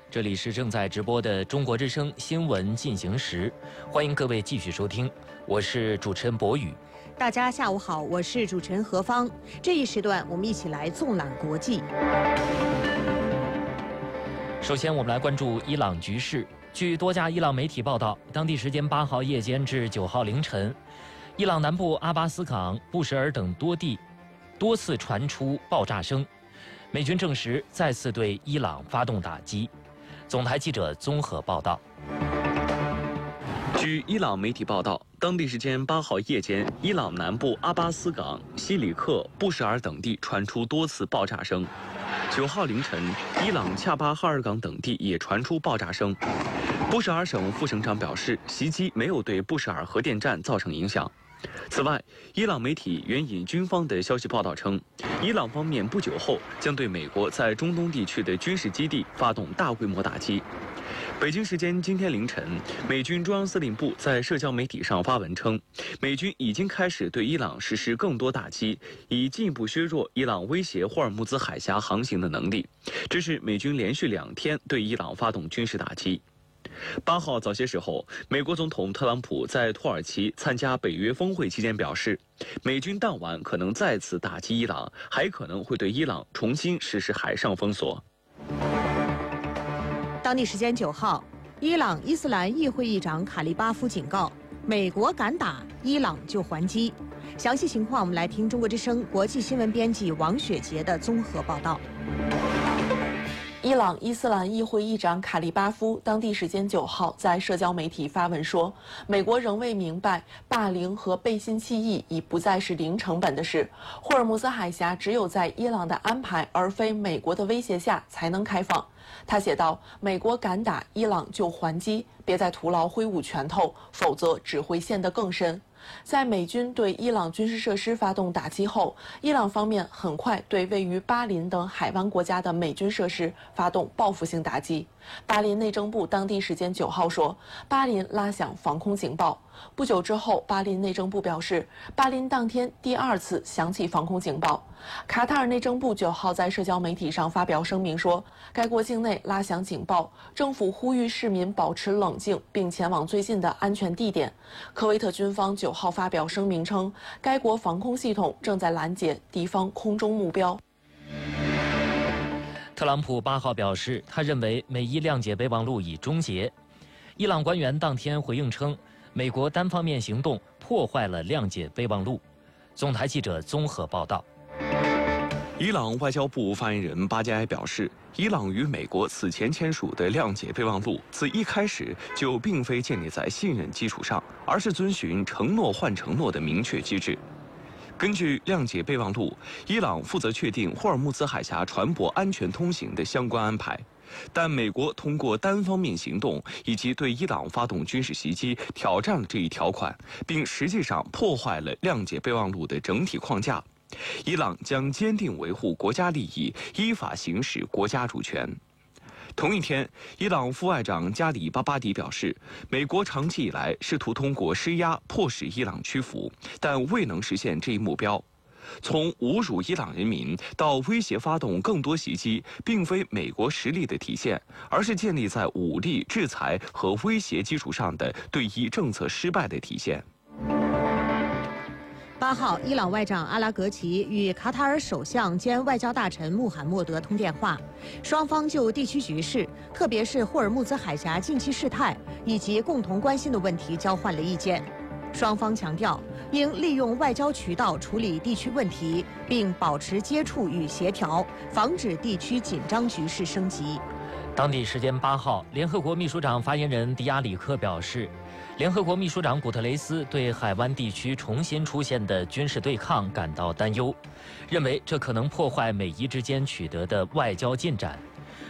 这里是正在直播的中国之声新闻进行时，欢迎各位继续收听，我是主持人博宇。 大家下午好，我是主持人何芳。这一时段我们一起来纵览国际。 首先，我们来关注伊朗局势。据多家伊朗媒体报道，当地时间8号夜间至9号凌晨，伊朗南部阿巴斯港、布什尔等多地多次传出爆炸声。美军证实再次对伊朗发动打击。总台记者综合报道。 据伊朗媒体报道，当地时间8号夜间，伊朗南部阿巴斯港、西里克、布什尔等地传出多次爆炸声。9号凌晨，伊朗恰巴哈尔港等地也传出爆炸声。布什尔省副省长表示，袭击没有对布什尔核电站造成影响。此外，伊朗媒体援引军方的消息报道称，伊朗方面不久后将对美国在中东地区的军事基地发动大规模打击。北京时间今天凌晨，美军中央司令部在社交媒体上发文称，美军已经开始对伊朗实施更多打击，以进一步削弱伊朗威胁霍尔木兹海峡航行的能力。这是美军连续2天对伊朗发动军事打击。8号早些时候，美国总统特朗普在土耳其参加北约峰会期间表示，美军当晚可能再次打击伊朗，还可能会对伊朗重新实施海上封锁。 当地时间9号，伊朗伊斯兰议会议长卡利巴夫警告，美国敢打，伊朗就还击。详细情况，我们来听中国之声国际新闻编辑王雪杰的综合报道。 伊朗伊斯兰议会议长卡利巴夫当地时间9号在社交媒体发文说，美国仍未明白霸凌和背信弃义已不再是零成本的事，霍尔木兹海峡只有在伊朗的安排而非美国的威胁下才能开放。他写道，美国敢打，伊朗就还击，别再徒劳挥舞拳头，否则只会陷得更深。在美军对伊朗军事设施发动打击后，伊朗方面很快对位于巴林等海湾国家的美军设施发动报复性打击。巴林内政部当地时间9号说，巴林拉响防空警报。不久之后，巴林内政部表示，巴林当天第2次响起防空警报。卡塔尔内政部9号在社交媒体上发表声明说，该国境内拉响警报，政府呼吁市民保持冷静，并前往最近的安全地点。科威特军方9号发表声明称，该国防空系统正在拦截敌方空中目标。 特朗普8号表示，他认为美伊谅解备忘录已终结。伊朗官员当天回应称，美国单方面行动破坏了谅解备忘录。总台记者综合报道。 伊朗外交部发言人巴加埃表示，伊朗与美国此前签署的谅解备忘录自一开始就并非建立在信任基础上，而是遵循承诺换承诺的明确机制。根据谅解备忘录，伊朗负责确定霍尔木兹海峡船舶安全通行的相关安排，但美国通过单方面行动以及对伊朗发动军事袭击，挑战了这一条款，并实际上破坏了谅解备忘录的整体框架。伊朗将坚定维护国家利益，依法行使国家主权。同一天，伊朗副外长加里巴巴迪表示，美国长期以来试图通过施压迫使伊朗屈服，但未能实现这一目标。从侮辱伊朗人民到威胁发动更多袭击，并非美国实力的体现，而是建立在武力、制裁和威胁基础上的对伊政策失败的体现。 8号，伊朗外长阿拉格齐与卡塔尔首相兼外交大臣穆罕默德通电话，双方就地区局势，特别是霍尔木兹海峡近期事态以及共同关心的问题交换了意见。双方强调，应利用外交渠道处理地区问题，并保持接触与协调，防止地区紧张局势升级。 当地时间8号，联合国秘书长发言人迪亚里克表示，联合国秘书长古特雷斯对海湾地区重新出现的军事对抗感到担忧，认为这可能破坏美伊之间取得的外交进展。